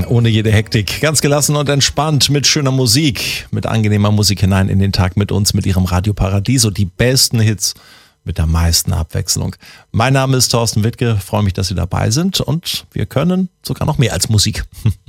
ohne jede Hektik. Ganz gelassen und entspannt mit schöner Musik, mit angenehmer Musik hinein in den Tag mit uns, mit Ihrem Radio Paradiso. Die besten Hits mit der meisten Abwechslung. Mein Name ist Thorsten Wittke, freue mich, dass Sie dabei sind und wir können sogar noch mehr als Musik.